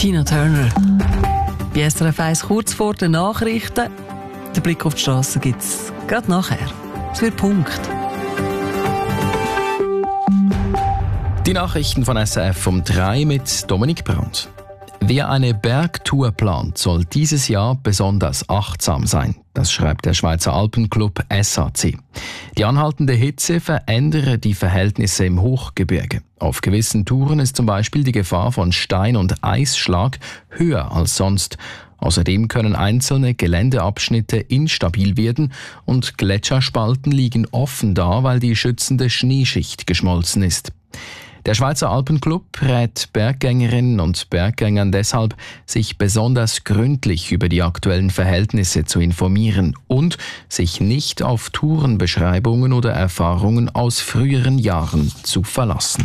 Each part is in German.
Tina Turner. Bei SRF 1 kurz vor den Nachrichten. Den Blick auf die Straße gibt es gerade nachher. Es wird Punkt. Die Nachrichten von SRF um 3 mit Dominik Brandt. Wer eine Bergtour plant, soll dieses Jahr besonders achtsam sein. Das schreibt der Schweizer Alpenclub SAC. Die anhaltende Hitze verändere die Verhältnisse im Hochgebirge. Auf gewissen Touren ist zum Beispiel die Gefahr von Stein- und Eisschlag höher als sonst. Außerdem können einzelne Geländeabschnitte instabil werden und Gletscherspalten liegen offen da, weil die schützende Schneeschicht geschmolzen ist. Der Schweizer Alpenclub rät Berggängerinnen und Berggängern deshalb, sich besonders gründlich über die aktuellen Verhältnisse zu informieren und sich nicht auf Tourenbeschreibungen oder Erfahrungen aus früheren Jahren zu verlassen.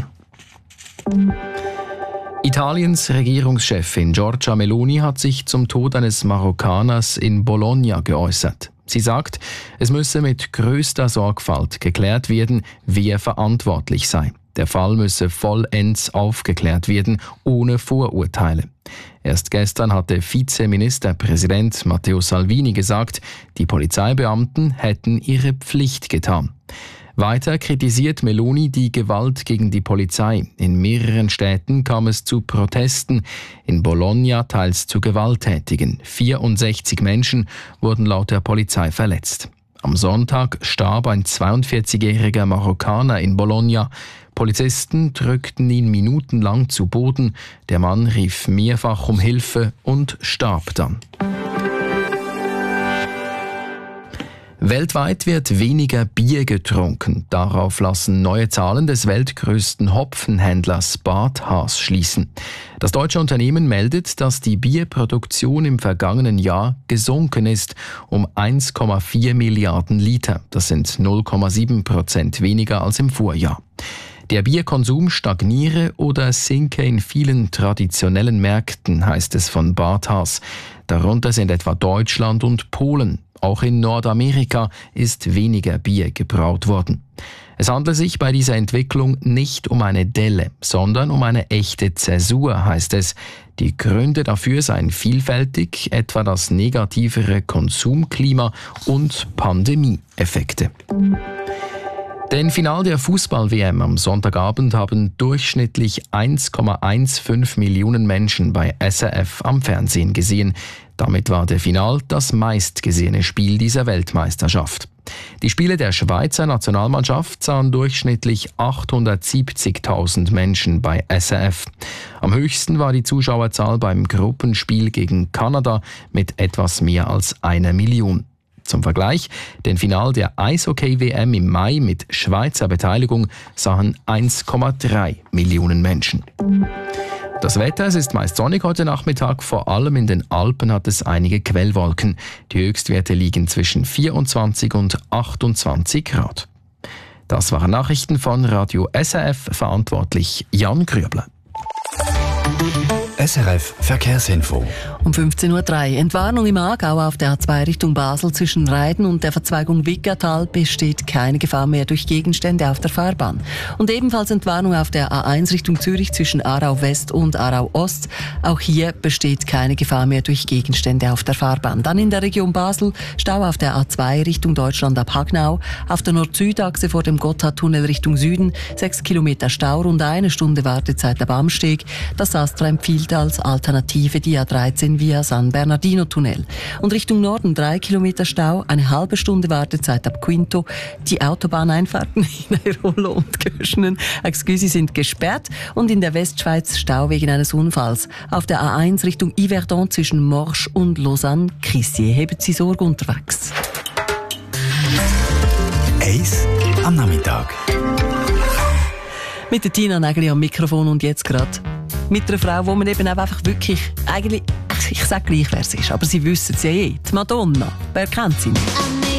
Italiens Regierungschefin Giorgia Meloni hat sich zum Tod eines Marokkaners in Bologna geäußert. Sie sagt, es müsse mit größter Sorgfalt geklärt werden, wer verantwortlich sei. Der Fall müsse vollends aufgeklärt werden, ohne Vorurteile. Erst gestern hatte Vizeministerpräsident Matteo Salvini gesagt, die Polizeibeamten hätten ihre Pflicht getan. Weiter kritisiert Meloni die Gewalt gegen die Polizei. In mehreren Städten kam es zu Protesten, in Bologna teils zu Gewalttätigen. 64 Menschen wurden laut der Polizei verletzt. Am Sonntag starb ein 42-jähriger Marokkaner in Bologna. Polizisten drückten ihn minutenlang zu Boden. Der Mann rief mehrfach um Hilfe und starb dann. Weltweit wird weniger Bier getrunken. Darauf lassen neue Zahlen des weltgrößten Hopfenhändlers Bad Haas schließen. Das deutsche Unternehmen meldet, dass die Bierproduktion im vergangenen Jahr gesunken ist um 1,4 Milliarden Liter. Das sind 0,7% weniger als im Vorjahr. Der Bierkonsum stagniere oder sinke in vielen traditionellen Märkten, heißt es von Bad Haas. Darunter sind etwa Deutschland und Polen. Auch in Nordamerika ist weniger Bier gebraut worden. Es handelt sich bei dieser Entwicklung nicht um eine Delle, sondern um eine echte Zäsur, heißt es. Die Gründe dafür seien vielfältig, etwa das negativere Konsumklima und Pandemieeffekte. Den Final der Fußball-WM am Sonntagabend haben durchschnittlich 1,15 Millionen Menschen bei SRF am Fernsehen gesehen. Damit war der Final das meistgesehene Spiel dieser Weltmeisterschaft. Die Spiele der Schweizer Nationalmannschaft sahen durchschnittlich 870.000 Menschen bei SRF. Am höchsten war die Zuschauerzahl beim Gruppenspiel gegen Kanada mit etwas mehr als 1 Million. Zum Vergleich, den Final der Eishockey-WM im Mai mit Schweizer Beteiligung sahen 1,3 Millionen Menschen. Das Wetter, es ist meist sonnig heute Nachmittag, vor allem in den Alpen hat es einige Quellwolken. Die Höchstwerte liegen zwischen 24 und 28 Grad. Das waren Nachrichten von Radio SRF, verantwortlich Jan Grübler. SRF Verkehrsinfo. Um 15.03 Uhr. Entwarnung im Aargau auf der A2 Richtung Basel zwischen Reiden und der Verzweigung Wickertal besteht keine Gefahr mehr durch Gegenstände auf der Fahrbahn. Und ebenfalls Entwarnung auf der A1 Richtung Zürich zwischen Aarau West und Aarau Ost. Auch hier besteht keine Gefahr mehr durch Gegenstände auf der Fahrbahn. Dann in der Region Basel Stau auf der A2 Richtung Deutschland ab Hagnau. Auf der Nord-Süd-Achse vor dem Gotthardtunnel Richtung Süden 6 Kilometer Stau, rund 1 Stunde Wartezeit ab Amsteg. Das Astra empfiehlt als Alternative die A13 via San Bernardino-Tunnel. Und Richtung Norden 3 Kilometer Stau, eine halbe Stunde Wartezeit ab Quinto. Die Autobahneinfahrten in Airolo und Göschenen sind gesperrt und in der Westschweiz Stau wegen eines Unfalls. Auf der A1 Richtung Yverdon zwischen Morges und Lausanne. Crissier, haben Sie Sorge unterwegs. Eis am Nachmittag. Mit der Tina Nägeli am Mikrofon und jetzt gerade mit einer Frau, die man eben auch einfach wirklich, eigentlich, ich sage gleich, wer sie ist, aber sie wissen es ja eh. Die Madonna. Wer kennt sie nicht?